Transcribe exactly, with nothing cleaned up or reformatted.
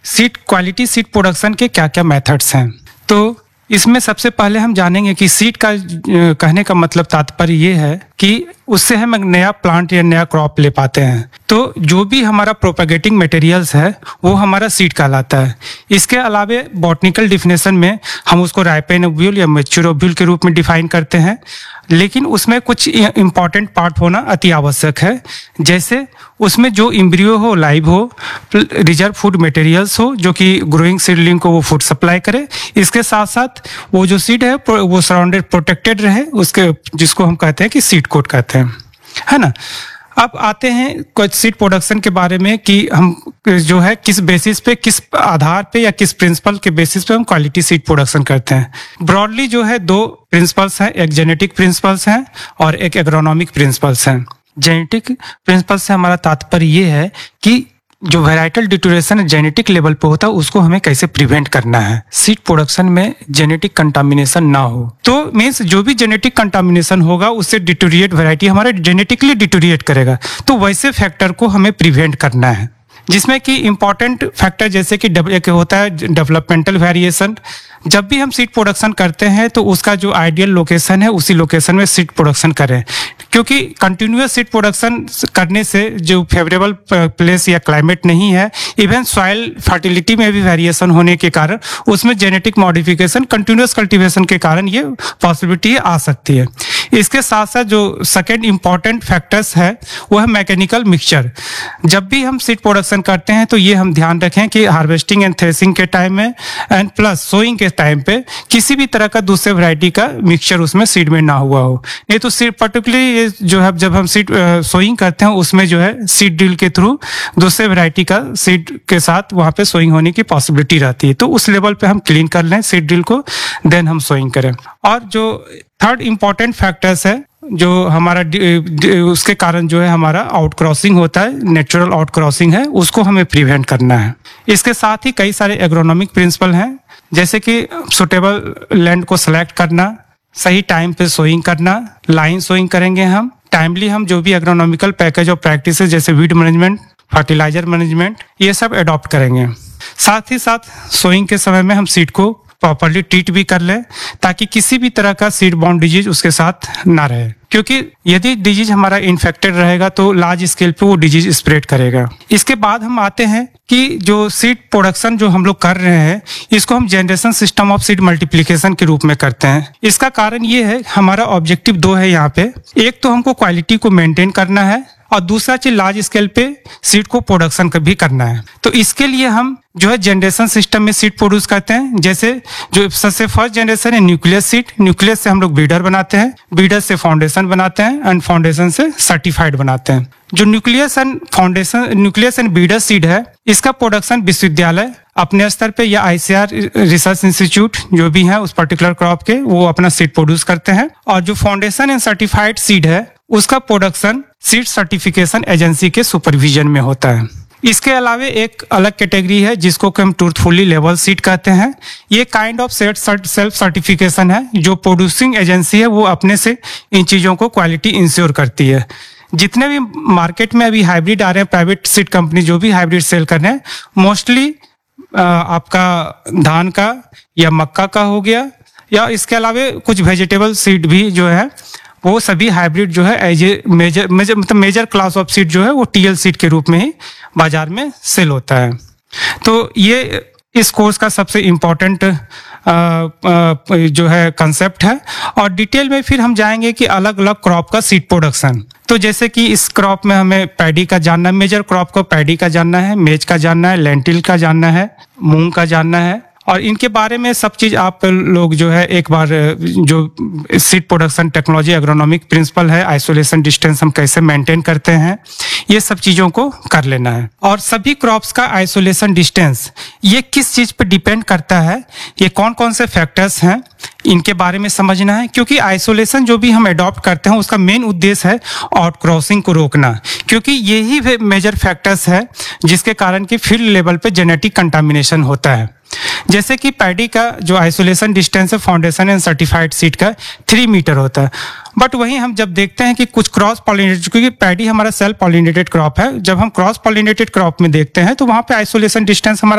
Seed quality seed production के क्या-क्या methods हैं। तो इसमें सबसे पहले हम जानेंगे कि सीड का कहने का मतलब तात्पर्य ये है कि उससे हम एक नया प्लांट या नया क्रॉप ले पाते हैं। तो जो भी हमारा प्रोपेगेटिंग मटेरियल्स है वो हमारा सीड कहलाता है। इसके अलावे बॉटनिकल डिफिनेशन में हम उसको राइपेन ओव्यूल या मैच्योर ओव्यूल के रूप में डिफाइन करते हैं, लेकिन उसमें कुछ इंपॉर्टेंट पार्ट होना अति आवश्यक है। जैसे उसमें जो एम्ब्रियो हो लाइव हो, रिजर्व फूड मटेरियल्स हो जो कि ग्रोइंग सीडलिंग को वो फूड सप्लाई करे, इसके साथ साथ वो जो सीड है वो सराउंडेड प्रोटेक्टेड रहे, उसके जिसको हम कहते हैं कि सीड कोट कहते हैं, है ना। अब आते हैं कुछ सीड प्रोडक्शन के बारे में कि हम जो है किस बेसिस पे, किस आधार पे या किस प्रिंसिपल के बेसिस पे हम क्वालिटी सीड प्रोडक्शन करते हैं। ब्रॉडली जो है दो प्रिंसिपल्स हैं, एक जेनेटिक प्रिंसिपल्स हैं और एक एग्रोनॉमिक प्रिंसिपल्स हैं। जेनेटिक प्रिंसिपल से हमारा तात्पर्य ये है कि जो वेराइटल डिटोरेशन जेनेटिक लेवल पे होता है उसको हमें कैसे प्रिवेंट करना है, सीड प्रोडक्शन में जेनेटिक कंटामिनेशन ना हो। तो मींस जो भी जेनेटिक कंटामिनेशन होगा उससे डिटोरिएट वैरायटी हमारा जेनेटिकली डिटोरिएट करेगा, तो वैसे फैक्टर को हमें प्रिवेंट करना है, जिसमें कि इंपॉर्टेंट फैक्टर जैसे कि एक होता है डेवलपमेंटल वेरिएशन। जब भी हम सीड प्रोडक्शन करते हैं तो उसका जो आइडियल लोकेशन है उसी लोकेशन में सीड प्रोडक्शन करें, क्योंकि कंटिन्यूअस सीड प्रोडक्शन करने से जो फेवरेबल प्लेस या क्लाइमेट नहीं है, इवन सॉइल फर्टिलिटी में भी वेरिएशन होने के कारण उसमें जेनेटिक मॉडिफिकेशन कंटिन्यूअस कल्टीवेशन के कारण ये पॉसिबिलिटी आ सकती है। इसके साथ साथ जो सेकेंड इंपॉर्टेंट फैक्टर्स है वो है मैकेनिकल मिक्सचर। जब भी हम सीड प्रोडक्शन करते हैं तो ये हम ध्यान रखें कि हार्वेस्टिंग एंड थ्रेसिंग के टाइम में एंड प्लस सोइंग के टाइम पे किसी भी तरह का दूसरे वैरायटी का मिक्सचर उसमें सीड में ना हुआ हो। नहीं तो सीड पर्टिकुलरली जो है जब हम सीड सोइंग करते हैं उसमें जो है सीड ड्रिल के थ्रू दूसरे वैरायटी का सीड के साथ वहां पे सोइंग होने की पॉसिबिलिटी रहती है। तो उस लेवल पे हम क्लीन कर लें सीड ड्रिल को, देन हम सोइंग करें। और जो थर्ड इंपॉर्टेंट फैक्टर्स है जो हमारा उसके कारण जो है हमारा आउट क्रॉसिंग होता है, नेचुरल आउट क्रॉसिंग है, उसको हमें प्रिवेंट करना है। इसके साथ ही कई सारे एग्रोनॉमिक प्रिंसिपल हैं, जैसे कि सुटेबल लैंड को सिलेक्ट करना, सही टाइम पे सोइंग करना, लाइन सोइंग करेंगे हम, टाइमली हम जो भी एग्रोनॉमिकल पैकेज और प्रैक्टिसेस जैसे वीड मैनेजमेंट, फर्टिलाइजर मैनेजमेंट, ये सब एडॉप्ट करेंगे। साथ ही साथ सोइंग के समय में हम सीड को प्रॉपर्ली ट्रीट भी कर लें ताकि किसी भी तरह का सीड बाउंड डिजीज उसके साथ ना रहे, क्योंकि यदि डिजीज हमारा इन्फेक्टेड रहेगा तो लार्ज स्केल पे वो डिजीज स्प्रेड करेगा। इसके बाद हम आते हैं कि जो सीड प्रोडक्शन जो हम लोग कर रहे हैं इसको हम generation system of seed multiplication के रूप में करते हैं। इसका कारण ये है, हमारा ऑब्जेक्टिव दो है यहाँ पे, एक तो हमको क्वालिटी को मेंटेन करना है और दूसरा चीज लार्ज स्केल पे सीड को प्रोडक्शन भी करना है। तो इसके लिए हम जो है जनरेशन सिस्टम में सीड प्रोड्यूस करते हैं। जैसे जो सबसे फर्स्ट जनरेशन है न्यूक्लियस सीड, न्यूक्लियस से हम लोग ब्रीडर बनाते हैं, ब्रीडर से फाउंडेशन बनाते हैं एंड फाउंडेशन से सर्टिफाइड बनाते हैं। जो nucleus and foundation, nucleus and breeder seed है, इसका प्रोडक्शन विश्वविद्यालय अपने स्तर पे या आईसीआर रिसर्च इंस्टीट्यूट जो भी है उस पर्टिकुलर क्रॉप के वो अपना सीड प्रोड्यूस करते हैं। और जो फाउंडेशन एंड सर्टिफाइड सीड है उसका प्रोडक्शन सीड सर्टिफिकेशन एजेंसी के सुपरविजन में होता है। इसके अलावे एक अलग कैटेगरी है जिसको हम ट्रूथफुली लेवल सीड कहते हैं। ये काइंड ऑफ सेल्फ सर्टिफिकेशन है जो प्रोड्यूसिंग एजेंसी है वो अपने से इन चीजों को क्वालिटी इंश्योर करती है। जितने भी मार्केट में अभी हाइब्रिड आ रहे हैं, प्राइवेट सीड कंपनी जो भी हाइब्रिड सेल कर रहे हैं, मोस्टली आपका धान का या मक्का का हो गया, या इसके अलावे कुछ वेजिटेबल सीड भी जो है वो सभी हाइब्रिड जो है एज ए मेजर मेजर मतलब मेजर क्लास ऑफ सीड जो है वो टीएल सीड के रूप में ही बाजार में सेल होता है। तो ये इस कोर्स का सबसे इम्पोर्टेंट जो है कंसेप्ट है। और डिटेल में फिर हम जाएंगे कि अलग अलग क्रॉप का सीड प्रोडक्शन। तो जैसे कि इस क्रॉप में हमें पैडी का जानना है, मेजर क्रॉप को पैडी का जानना है, मेज का जानना है, लेंटिल का जानना है, मूंग का जानना है, और इनके बारे में सब चीज आप लोग जो है एक बार जो seed production technology agronomic principal है, आइसोलेशन डिस्टेंस हम कैसे मेंटेन करते हैं, ये सब चीजों को कर लेना है। और सभी क्रॉप्स का आइसोलेशन डिस्टेंस ये किस चीज पर डिपेंड करता है, ये कौन कौन से फैक्टर्स हैं, इनके बारे में समझना है। क्योंकि आइसोलेशन जो भी हम अडॉप्ट करते हैं उसका मेन उद्देश्य है आउट क्रॉसिंग को रोकना, क्योंकि यही मेजर फैक्टर्स है जिसके कारण कि फील्ड लेवल पे जेनेटिक कंटामिनेशन होता है। जैसे कि पैडी का जो आइसोलेशन डिस्टेंस है फाउंडेशन एंड सर्टिफाइड सीड का थ्री मीटर होता है, बट वहीं हम जब देखते हैं कि कुछ क्रॉस पॉलिनेटेड, क्योंकि पैडी हमारा सेल्फ पॉलिनेटेड क्रॉप है, जब हम क्रॉस पॉलिनेटेड क्रॉप में देखते हैं तो वहां पे आइसोलेशन डिस्टेंस हमारा